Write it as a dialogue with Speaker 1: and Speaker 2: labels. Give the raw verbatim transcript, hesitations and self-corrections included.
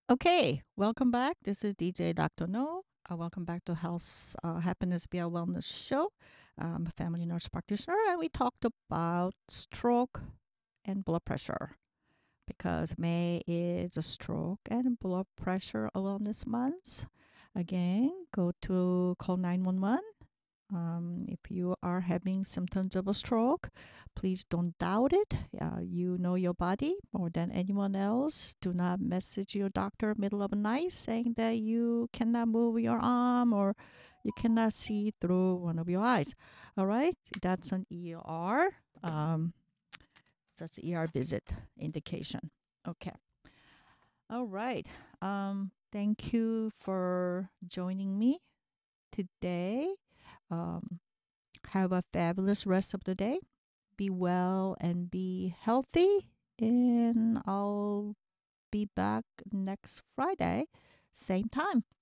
Speaker 1: Okay, welcome back. This is D J doctor No. Uh, welcome back to Health uh, Happiness Via Wellness Show. I'm a family nurse practitioner, and we talked about stroke and blood pressure because May is a stroke and blood pressure awareness month. Again, go to call nine one one um, if you are having symptoms of a stroke, please don't doubt it. Uh, you know your body more than anyone else. Do not message your doctor middle of the night saying that you cannot move your arm or you cannot see through one of your eyes. All right, that's an E R. Um, that's E R visit indication. Okay. All right. Um, thank you for joining me today. Um, have a fabulous rest of the day. Be well and be healthy. And I'll be back next Friday, same time.